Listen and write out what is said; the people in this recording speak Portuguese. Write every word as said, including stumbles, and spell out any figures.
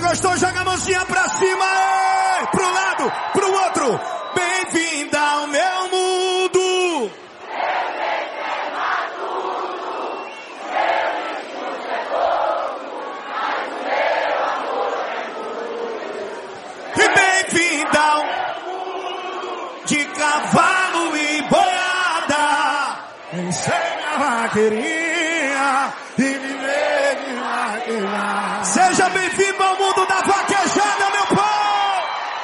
gostou, joga a mãozinha pra cima, ei! Pro lado, pro outro. Bem-vinda ao meu mundo. E bem-vinda ao de cavalo e boiada. Ensina a vaqueirinha e viver de vaqueira. Seja bem-vindo ao mundo da vaquejada, meu